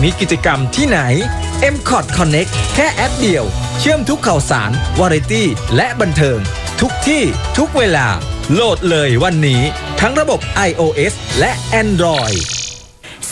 มีกิจกรรมที่ไหน MCOT Connect แค่แอปเดียวเชื่อมทุกข่าวสารวาไรตี้และบันเทิงทุกที่ทุกเวลาโหลดเลยวันนี้ทั้งระบบ iOS และ Android